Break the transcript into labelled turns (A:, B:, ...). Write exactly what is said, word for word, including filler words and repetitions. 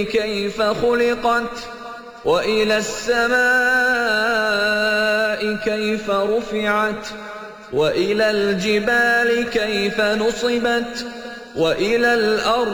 A: كيف خلقت وإلى السماء كيف رفعت وإلى الجبال كيف نصبت وإلى الأرض